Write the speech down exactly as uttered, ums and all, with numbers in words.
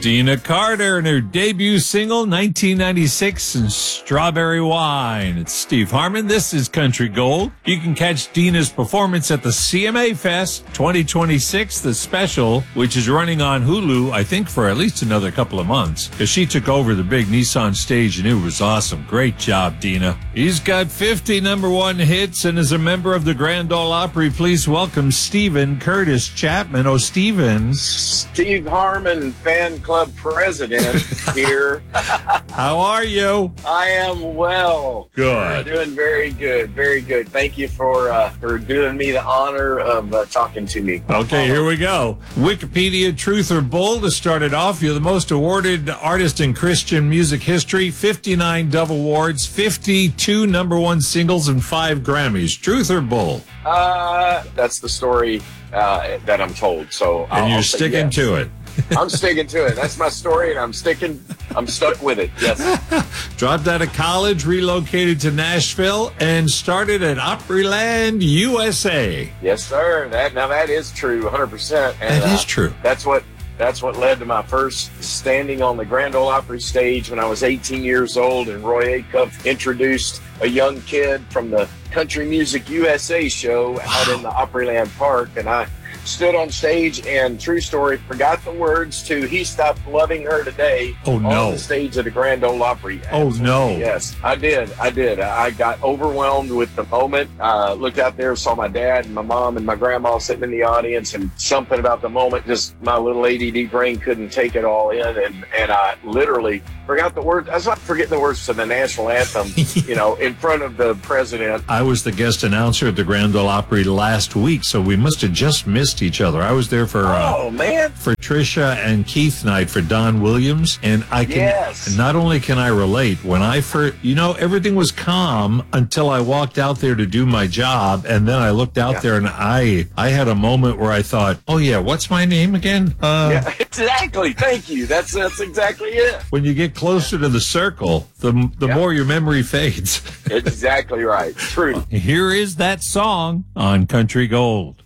Deana Carter and her debut single, nineteen ninety-six, and Strawberry Wine. It's Steve Harmon. This is Country Gold. You can catch Deana's performance at the C M A Fest twenty twenty-six, the special, which is running on Hulu, I think, for at least another couple of months, because she took over the big Nissan stage, and it was awesome. Great job, Deana. He's got fifty number one hits and is a member of the Grand Ole Opry. Please welcome Stephen Curtis Chapman. Oh, Stephen. Steve Harmon, fan club president here. How are you? I am well. Good. Doing very good, very good. Thank you for uh, for doing me the honor of uh, talking to me. Okay, here we go. Wikipedia, truth or bull? To start it off, you're the most awarded artist in Christian music history. fifty-nine Dove Awards, fifty-two number one singles, and five Grammys. Truth or bull? Uh, that's the story uh, that I'm told. So and I'll, you're I'll say sticking yes. to it. I'm sticking to it. That's my story, and I'm sticking. I'm stuck with it. Yes. Dropped out of college, relocated to Nashville, and started at Opryland, U S A. Yes, sir. That now that is true, one hundred percent. And, That is uh, true. That's what that's what led to my first standing on the Grand Ole Opry stage when I was eighteen years old, and Roy Acuff introduced a young kid from the Country Music U S A show out in the Opryland Park, and I stood on stage and, true story, forgot the words to He Stopped Loving Her Today Oh, no. on the stage of the Grand Ole Opry. Oh, no. Yes, I did. I did. I got overwhelmed with the moment. Uh, looked out there, saw my dad and my mom and my grandma sitting in the audience, and something about the moment, just my little A D D brain couldn't take it all in, and, and I literally forgot the words. I was not forgetting the words to the national anthem, you know, in front of the president. I was the guest announcer at the Grand Ole Opry last week, so we must have just missed each other. I was there for uh, Oh, man. for Trisha and Keith night for Don Williams, and I can Yes. not only can I relate, when I first, you know, everything was calm until I walked out there to do my job, and then I looked out Yeah. there and I I had a moment where I thought, oh yeah, what's my name again? Uh, Yeah, exactly. Thank you. That's that's exactly it. When you get closer to the circle, the the Yeah. more your memory fades. Exactly right. True. Here is that song on Country Gold.